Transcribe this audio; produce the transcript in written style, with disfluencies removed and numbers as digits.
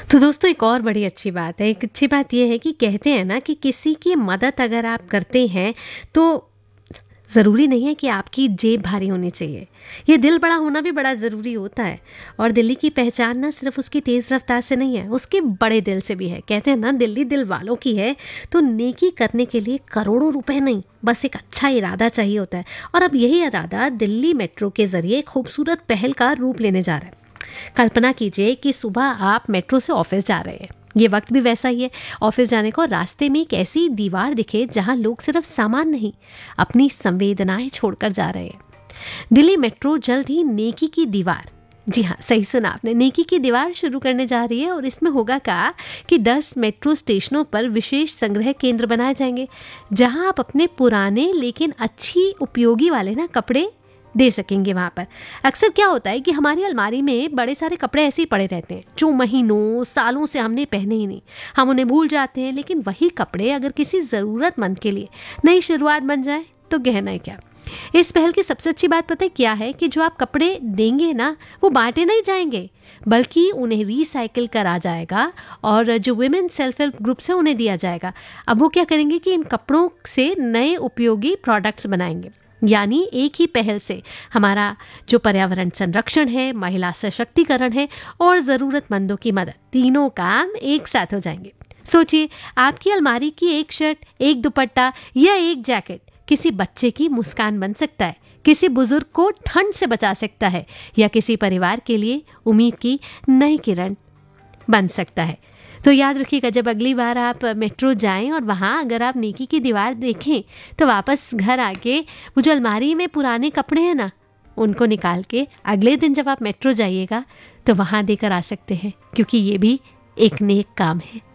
तो दोस्तों एक और बड़ी अच्छी बात है। एक अच्छी बात ये है कि कहते हैं ना कि किसी की मदद अगर आप करते हैं तो ज़रूरी नहीं है कि आपकी जेब भारी होनी चाहिए। ये दिल बड़ा होना भी बड़ा ज़रूरी होता है। और दिल्ली की पहचान ना सिर्फ उसकी तेज़ रफ्तार से नहीं है, उसके बड़े दिल से भी है। कहते हैं ना दिल्ली दिल वालों की है। तो नेकी करने के लिए करोड़ों रुपए नहीं, बस एक अच्छा इरादा चाहिए होता है। और अब यही इरादा दिल्ली मेट्रो के ज़रिए खूबसूरत पहल का रूप लेने जा रहा है। कल्पना कीजिए कि सुबह आप मेट्रो से ऑफिस जा रहे हैं। ये वक्त भी वैसा ही है। ऑफिस जाने को रास्ते में एक ऐसी दीवार दिखे जहां लोग सिर्फ सामान नहीं, अपनी संवेदनाएं छोड़कर जा रहे हैं। दिल्ली मेट्रो जल्द ही नेकी की दीवार, जी हाँ सही सुना आपने, नेकी की दीवार शुरू करने जा रही है। और इसमें होगा क्या कि 10 मेट्रो स्टेशनों पर विशेष संग्रह केंद्र बनाए जाएंगे जहां आप अपने पुराने लेकिन अच्छी उपयोगी वाले ना कपड़े दे सकेंगे। वहाँ पर अक्सर क्या होता है कि हमारी अलमारी में बड़े सारे कपड़े ऐसे ही पड़े रहते हैं जो महीनों सालों से हमने पहने ही नहीं, हम उन्हें भूल जाते हैं। लेकिन वही कपड़े अगर किसी ज़रूरतमंद के लिए नई शुरुआत बन जाए तो कहना है क्या। इस पहल की सबसे अच्छी बात पता है क्या है कि जो आप कपड़े देंगे ना वो बांटे नहीं जाएंगे, बल्कि उन्हें रिसाइकिल करा जाएगा और जो वुमेन सेल्फ हेल्प ग्रुप्स है उन्हें दिया जाएगा। अब वो क्या करेंगे कि इन कपड़ों से नए उपयोगी प्रोडक्ट्स बनाएंगे। यानी एक ही पहल से हमारा जो पर्यावरण संरक्षण है, महिला सशक्तिकरण है और ज़रूरतमंदों की मदद, तीनों काम एक साथ हो जाएंगे। सोचिए, आपकी अलमारी की एक शर्ट, एक दुपट्टा या एक जैकेट किसी बच्चे की मुस्कान बन सकता है, किसी बुजुर्ग को ठंड से बचा सकता है या किसी परिवार के लिए उम्मीद की नई किरण बन सकता है। तो याद रखिएगा, जब अगली बार आप मेट्रो जाएं और वहाँ अगर आप नेकी की दीवार देखें तो वापस घर आके वो जो अलमारी में पुराने कपड़े हैं ना उनको निकाल के अगले दिन जब आप मेट्रो जाइएगा तो वहाँ देकर आ सकते हैं, क्योंकि ये भी एक नेक काम है।